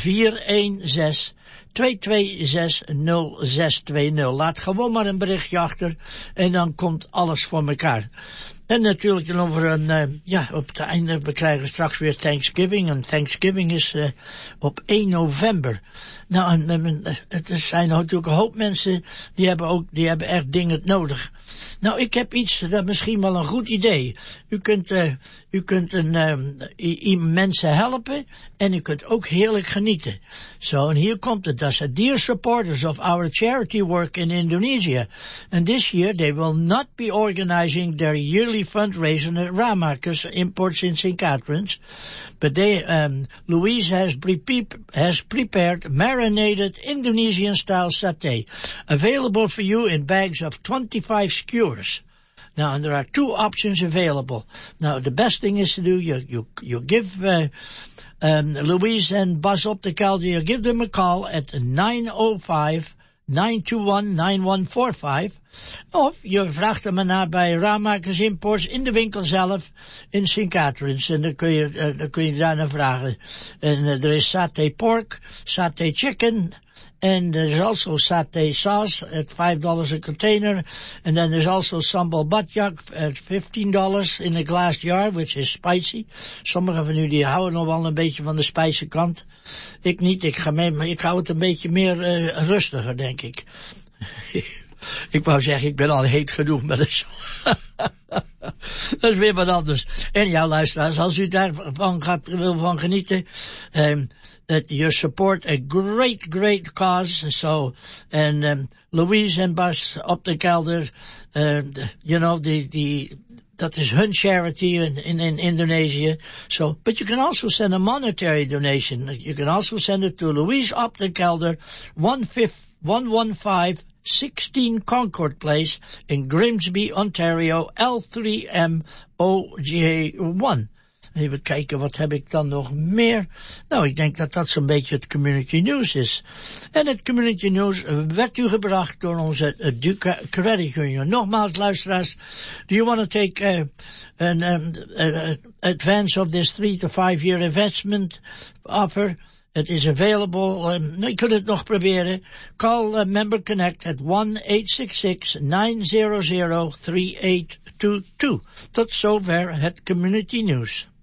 Laat gewoon maar een berichtje achter en dan komt alles voor elkaar. En natuurlijk over op het einde, we krijgen straks weer Thanksgiving. En Thanksgiving is op 1 november. Nou, er zijn natuurlijk een hoop mensen die hebben echt dingen nodig. Nou, ik heb iets, dat misschien wel een goed idee. U kunt mensen helpen en u kunt ook heerlijk genieten. Zo, en hier komt het. That's dear supporters of our charity work in Indonesia. And this year they will not be organizing their yearly fundraiser at Ramakus Imports in St. Catharines. But Louise has prepared marinated Indonesian-style satay, available for you in bags of 25 skewers. Now, and there are two options available. Now, the best thing is to do, you give Louise and Bas op de Kelder, you give them a call at 905-921-9145. Of je vraagt hem maar na bij Ramakers Imports in de winkel zelf in St. Catharines. En dan kun je daarna vragen. En er is satay pork, satay chicken. And there's also satay sauce at $5 a container. And then there's also sambal batjak at $15 in a glass jar, which is spicy. Sommigen van u die houden nog wel een beetje van de spicy kant. Ik niet, ik hou het een beetje meer rustiger, denk ik. Ik wou zeggen, ik ben al heet genoeg, maar dat is dat is weer wat anders. En jouw luisteraars, als u daarvan wil van genieten, that you support a great cause. So, and Louise en Bas op de Kelder, that is hun charity in Indonesia. So, but you can also send a monetary donation. You can also send it to Louise op de Kelder, 115 16 Concord Place in Grimsby, Ontario, L3MOJ1. Even kijken, wat heb ik dan nog meer? Nou, ik denk dat zo'n beetje het community news is. En het community news werd u gebracht door onze Duca Credit Union. Nogmaals, luisteraars, do you want to take an advance of this 3 to 5 year investment offer? It is available. Je kunt het nog proberen. Call Member Connect at 1-866-900-3822. Tot zover het community news.